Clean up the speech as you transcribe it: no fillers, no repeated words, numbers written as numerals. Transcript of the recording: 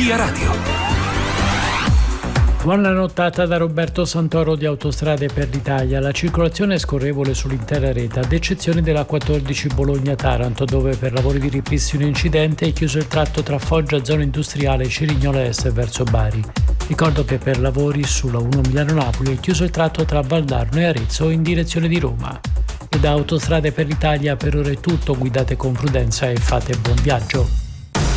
Via Radio. Buona nottata da Roberto Santoro di Autostrade per l'Italia. La circolazione è scorrevole sull'intera rete, ad eccezione della 14 Bologna-Taranto, dove per lavori di ripristino incidente è chiuso il tratto tra Foggia, zona industriale, Cerignola Est verso Bari. Ricordo che per lavori sulla 1 Milano-Napoli è chiuso il tratto tra Valdarno e Arezzo in direzione di Roma. E da Autostrade per l'Italia per ora è tutto, guidate con prudenza e fate buon viaggio.